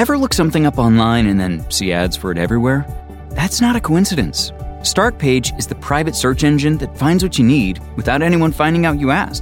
Ever look something up online and then see ads for it everywhere? That's not a coincidence. Startpage is the private search engine that finds what you need without anyone finding out you asked.